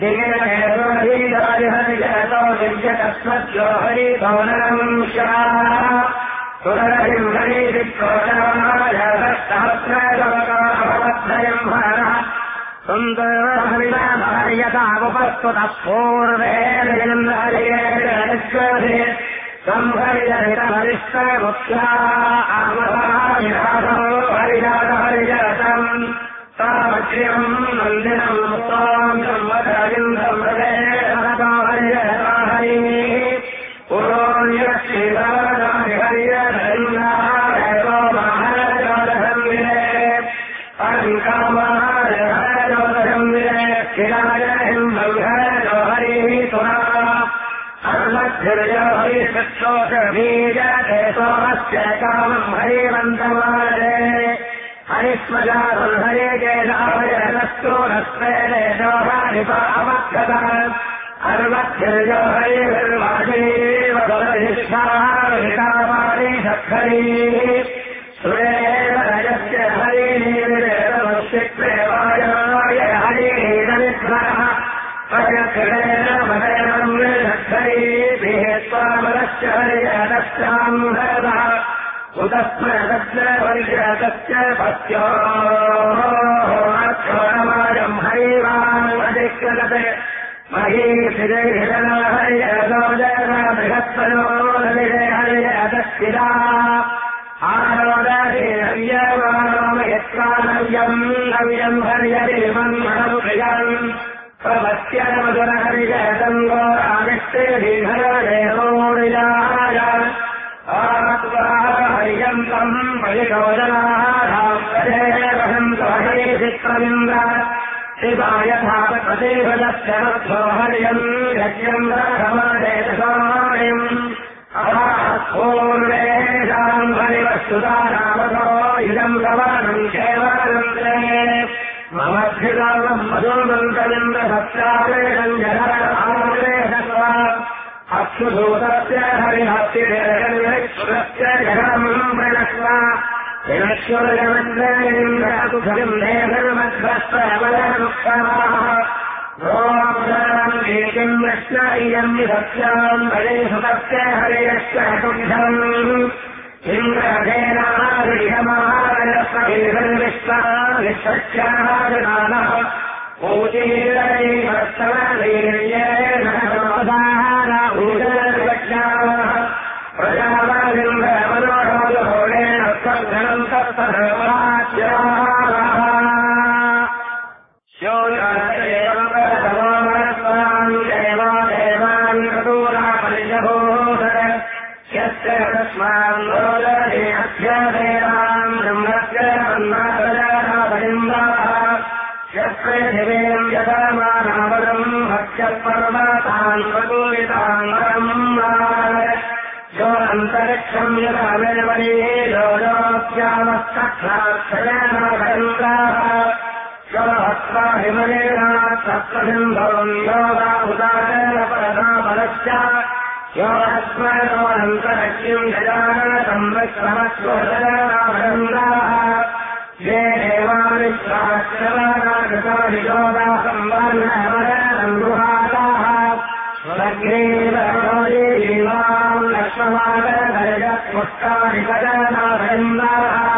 हरिजतो विद्यतस्मद्यो हरिभवनम् सुरहिम् हरिविक्रोशमायम् हरः सुन्दरहरितामुपस्तुतः पूर्वे संहरितहरिष्टमुख्या हरिजातम् तामश्रियम् नन्दिनम् स्वाम्यम् वदरिन्दम् हरि पुरोण्यश्रीराजानि हरिहरिन्दे अङ्कामाय हरजोदशम्बिरे शिराजहिम् हरिहरो हरिः सुरा अर्मध्यर्यो हरिशक्षोषबीजते सोमस्य कामम् हरिवन्तमारे हरिस्मजातम् हरे केदाभयनस्तु नस्तेने शोभानिपामक्षत अर्मध्यर्यो हरिर्वाशीवदधिष्ठारिकामानि सखरी सुरेव रजस्य हरिणीविरेतमश्चित्रेवाय हरिणीदनिध्वरः प्रयकृतेन मदयनम् सखरीभिः स्वामरस्य हरिजनश्चाम् हरदः उतस्मरतस्य परिजतस्य पत्योर्क्षोणमाजम् हरिवान् अधिकृतते महीशिरहिरना हरिजतोजन बृहत्परो हरिजे हरिजतस्थिरा आरोदे हर्यमानोमयत्वानव्यम् नव्यम् हर्यदेवम् मनोप्रियम् प्रवत्यमधुरहरिजतम् गोराविष्टिर्हरदेवोरिजाय हरिजम् तम् परिशोदनाहम् हरिचित्रमिन्द्र शिवायथापतिभदस्य मध्यो हरियम् यज्ञम् रघमादेशसायम् पूर्वेषाम् हरिवस्तुतारामतो इदम् गवानम् केवलम् मम धिकालम् मधुमन्तमिन्द्रसत्यावेशम् जगरः अक्षुभूतस्य हरिहस्तिरेकस्य जगरम् प्रणस्व विनश्वरजमन्द्रेन्द्रातुभगिम् देहर्मध्वस्वमलमुक्तमाः ोम् कृष्ण इयम् विभक्ष्याम् हरेशुतस्य हरेश्च तुभ्यम् इन्द्रहेनादिषमाविश्वाविश्वस्याः ऊचीरैर्वत्सवैर्येण प्रजावादिन्द्रमनोरोगोणेन सङ्घनम् तस्मान् लोलहे अध्यादेवान् ब्रह्मस्य पृथिवीम् यथामानावरम् भक्ष्यपर्वतान् प्रपूरितान् यो अन्तरिक्षम् यथा मेवरी लोलोक्यामस्तक्षाक्षयनाभन्द्राः यो हत्वा हिमलेनात् सप्तसिन्धवम् योगा उदाहरणपरदापरश्च यो अस्मदोऽनन्तरक्ष्यम् गजानतम् विश्रमस्वजनाभन्द्राः ये देवानिश्वाश्रवानागतानि योगासंवर्णमदनम् गृहाताः स्वग्रीवरोजीवाम् लक्ष्मवादगजत्पुष्टानि गजानाभन्द्राः